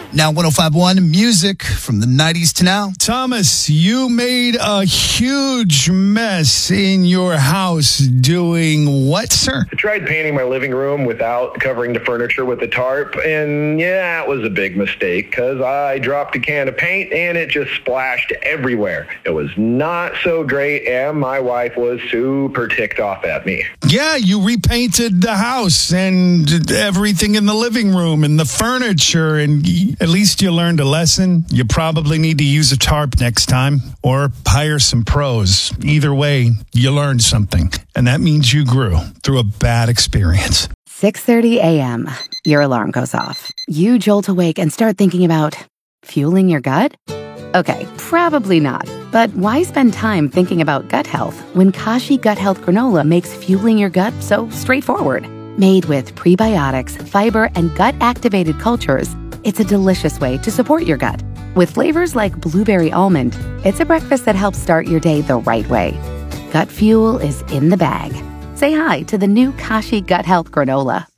Now 105.1 music from the 90s to now. Thomas, you made a huge mess in your house doing what, sir? I tried painting my living room without covering the furniture with a tarp, and yeah, it was a big mistake because I dropped a can of paint and it just splashed everywhere. It was not so great, and my wife was super ticked off at me. Yeah, you repainted the house and everything in the living room and the furniture, and at least you learned a lesson. You probably need to use a tarp next time or hire some pros. Either way, you learned something, and that means you grew through a bad experience. 6:30 a.m. Your alarm goes off. You jolt awake and start thinking about fueling your gut? Okay, probably not. But why spend time thinking about gut health when Kashi Gut Health Granola makes fueling your gut so straightforward? Made with prebiotics, fiber, and gut-activated cultures, it's a delicious way to support your gut. With flavors like blueberry almond, it's a breakfast that helps start your day the right way. Gut fuel is in the bag. Say hi to the new Kashi Gut Health Granola.